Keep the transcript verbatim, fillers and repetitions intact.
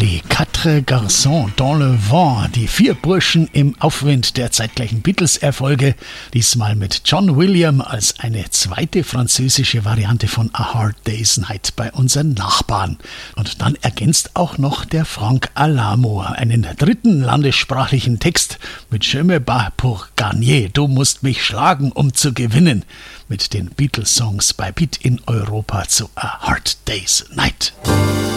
Les Quatre Garçons dans le Vent, die vier Burschen im Aufwind der zeitgleichen Beatles-Erfolge, diesmal mit John William als eine zweite französische Variante von A Hard Day's Night bei unseren Nachbarn. Und dann ergänzt auch noch der Frank Alamo einen dritten landessprachlichen Text mit Je me bats pour gagner, du musst mich schlagen, um zu gewinnen, mit den Beatles-Songs bei Beat in Europa zu A Hard Day's Night.